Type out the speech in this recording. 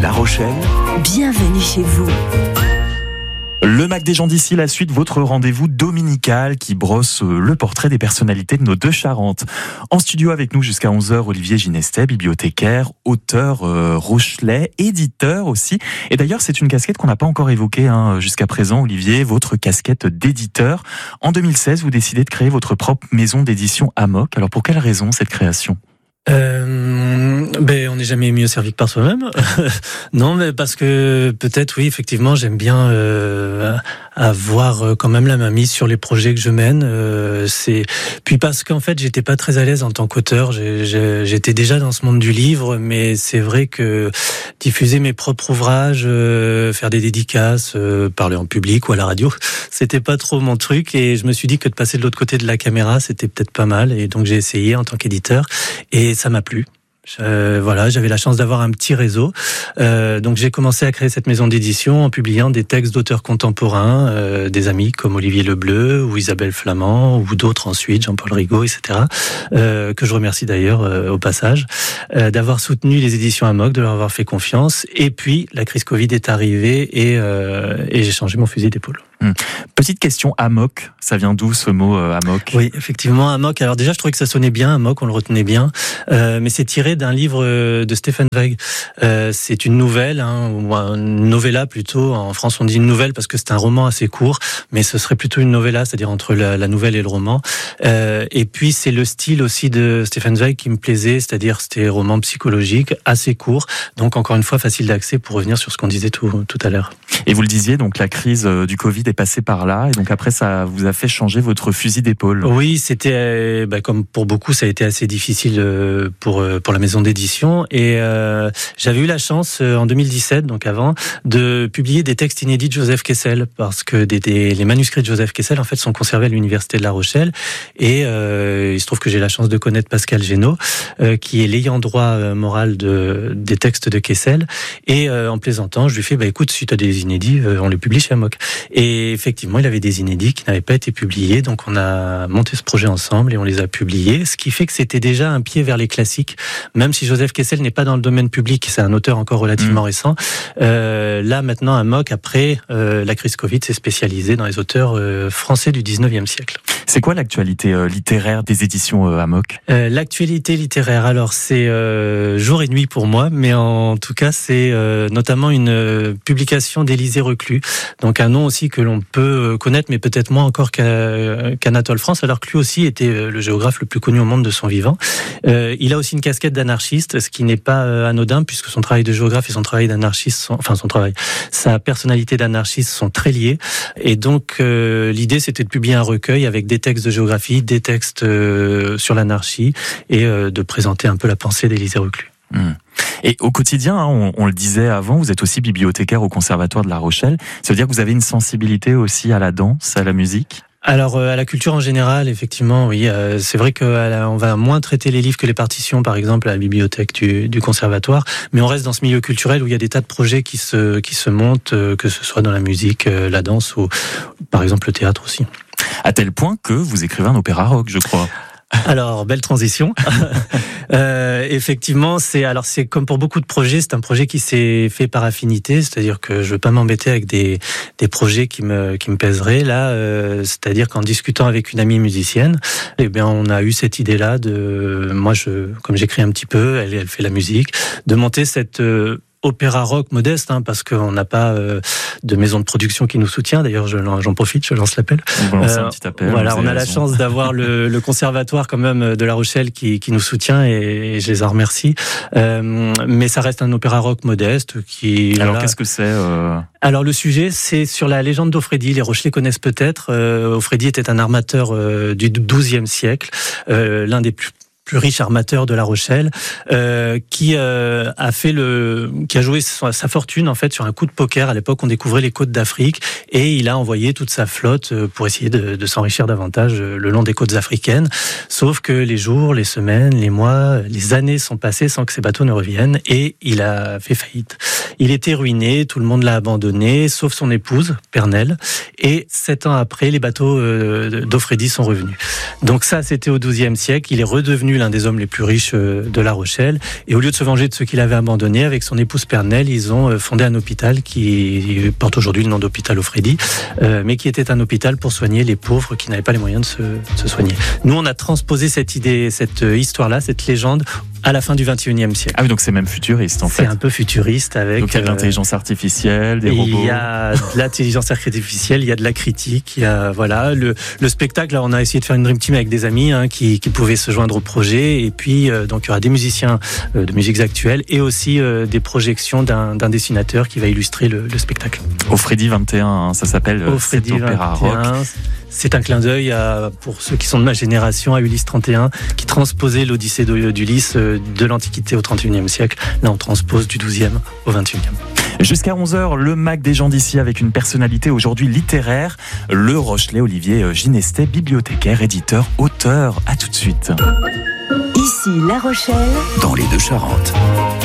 La Rochelle, bienvenue chez vous. Le Mac des gens d'ici, la suite, votre rendez-vous dominical qui brosse le portrait des personnalités de nos deux Charentes. En studio avec nous jusqu'à 11h, Olivier Ginestet, bibliothécaire, auteur rochelais, éditeur aussi. Et d'ailleurs, c'est une casquette qu'on n'a pas encore évoquée jusqu'à présent, Olivier, votre casquette d'éditeur. En 2016, vous décidez de créer votre propre maison d'édition Amok. Alors pour quelle raison cette création ? On n'est jamais mieux servi que par soi-même. Non, mais parce que peut-être, oui, effectivement, j'aime bien avoir quand même la main mise sur les projets que je mène. Puis parce qu'en fait, j'étais pas très à l'aise en tant qu'auteur. J'étais déjà dans ce monde du livre, mais c'est vrai que diffuser mes propres ouvrages, faire des dédicaces, parler en public ou à la radio, c'était pas trop mon truc. Et je me suis dit que de passer de l'autre côté de la caméra, c'était peut-être pas mal. Et donc j'ai essayé en tant qu'éditeur, et ça m'a plu. J'avais la chance d'avoir un petit réseau. Donc j'ai commencé à créer cette maison d'édition en publiant des textes d'auteurs contemporains, des amis comme Olivier Lebleu ou Isabelle Flamand ou d'autres ensuite, Jean-Paul Rigaud, etc. Que je remercie d'ailleurs au passage d'avoir soutenu les éditions Amok, de leur avoir fait confiance. Et puis la crise Covid est arrivée et j'ai changé mon fusil d'épaule. Petite question, Amok, ça vient d'où ce mot Amok ? Oui, effectivement, Amok. Alors déjà, je trouvais que ça sonnait bien, Amok, on le retenait bien, mais c'est tiré d'un livre de Stefan Zweig. C'est une nouvelle, ou une novella plutôt. En France, on dit une nouvelle parce que c'est un roman assez court, mais ce serait plutôt une novella, c'est-à-dire entre la nouvelle et le roman. Et puis, c'est le style aussi de Stefan Zweig qui me plaisait, c'est-à-dire c'était un roman psychologique, assez court, donc encore une fois, facile d'accès pour revenir sur ce qu'on disait tout à l'heure. Et vous le disiez, donc la crise du Covid est passée par là, et donc après ça vous a fait changer votre fusil d'épaule. Oui, c'était comme pour beaucoup, ça a été assez difficile pour la maison d'édition, et j'avais eu la chance en 2017, donc avant, de publier des textes inédits de Joseph Kessel, parce que les manuscrits de Joseph Kessel en fait sont conservés à l'université de La Rochelle, et il se trouve que j'ai la chance de connaître Pascal Génaud, qui est l'ayant droit moral des textes de Kessel, et en plaisantant, je lui fais écoute, si tu as des inédits, on les publie chez Amok. Et effectivement, il avait des inédits qui n'avaient pas été publiés, donc on a monté ce projet ensemble et on les a publiés, ce qui fait que c'était déjà un pied vers les classiques, même si Joseph Kessel n'est pas dans le domaine public, c'est un auteur encore relativement récent. Là, maintenant, Amok, après la crise Covid, s'est spécialisé dans les auteurs français du 19e siècle. C'est quoi l'actualité littéraire des éditions Amok ? L'actualité littéraire, alors c'est jour et nuit pour moi, mais en tout cas, c'est notamment une publication d'Élisée Reclus, donc un nom aussi que l'on peut connaître, mais peut-être moins encore qu'Anatole France, alors que lui aussi était le géographe le plus connu au monde de son vivant. Il a aussi une casquette d'anarchiste, ce qui n'est pas anodin, puisque son travail de géographe et son travail d'anarchiste, sa personnalité d'anarchiste sont très liés. Et donc, l'idée, c'était de publier un recueil avec des textes de géographie, des textes sur l'anarchie, et de présenter un peu la pensée d'Élisée Reclus. Et au quotidien, on le disait avant, vous êtes aussi bibliothécaire au Conservatoire de La Rochelle. Ça veut dire que vous avez une sensibilité aussi à la danse, à la musique ? Alors, à la culture en général, effectivement, oui. C'est vrai qu'on va moins traiter les livres que les partitions, par exemple, à la bibliothèque du Conservatoire. Mais on reste dans ce milieu culturel où il y a des tas de projets qui se montent, que ce soit dans la musique, la danse ou, par exemple, le théâtre aussi. À tel point que vous écrivez un opéra rock, je crois. Alors, belle transition. Effectivement, c'est comme pour beaucoup de projets, c'est un projet qui s'est fait par affinité, c'est-à-dire que je veux pas m'embêter avec des projets qui me pèseraient. Là, c'est-à-dire qu'en discutant avec une amie musicienne, on a eu cette idée-là comme j'écris un petit peu, elle fait la musique, de monter cette opéra rock modeste, parce qu'on n'a pas de maison de production qui nous soutient. D'ailleurs, j'en profite, je lance l'appel. On va lancer un petit appel. Voilà, on a la chance d'avoir le conservatoire quand même de La Rochelle qui nous soutient, et je les en remercie. Mais ça reste un opéra rock modeste qui. Alors, qu'est-ce que c'est Alors, le sujet, c'est sur la légende d'Aufrédy. Les Rochelais connaissent peut-être. Aufrédy était un armateur du XIIe siècle, l'un des plus riche armateur de La Rochelle, qui a joué sa fortune en fait sur un coup de poker. À l'époque, on découvrait les côtes d'Afrique, et il a envoyé toute sa flotte pour essayer de s'enrichir davantage le long des côtes africaines. Sauf que les jours, les semaines, les mois, les années sont passés sans que ces bateaux ne reviennent, et il a fait faillite. Il était ruiné, tout le monde l'a abandonné, sauf son épouse, Pernelle. Et 7 ans après, les bateaux d'Aufrédy sont revenus. Donc ça, c'était au XIIe siècle. Il est redevenu l'un des hommes les plus riches de La Rochelle. Et au lieu de se venger de ceux qu'il avait abandonnés, avec son épouse Pernelle, ils ont fondé un hôpital qui porte aujourd'hui le nom d'hôpital Aufrédy, mais qui était un hôpital pour soigner les pauvres qui n'avaient pas les moyens de se soigner. Nous, on a transposé cette idée, cette histoire-là, cette légende, à la fin du XXIe siècle. Ah oui, donc c'est même futuriste en fait. C'est un peu futuriste avec. Donc il y a de l'intelligence artificielle, des robots. Il y a de l'intelligence artificielle, il y a de la critique, il y a voilà le spectacle. Là, on a essayé de faire une dream team avec des amis qui pouvaient se joindre au projet. Et puis donc il y aura des musiciens de musiques actuelles et aussi des projections d'un dessinateur qui va illustrer le spectacle. Aufrédy 21, ça s'appelle cet opéra rock. C'est un clin d'œil pour ceux qui sont de ma génération, à Ulysse 31, qui transposait l'Odyssée d'Ulysse de l'Antiquité au XXIe siècle. Là, on transpose du XIIe au XXIe. Jusqu'à 11h, le Mac des gens d'ici avec une personnalité aujourd'hui littéraire, le Rochelais Olivier Ginestet, bibliothécaire, éditeur, auteur. À tout de suite. Ici La Rochelle, dans les Deux-Charentes.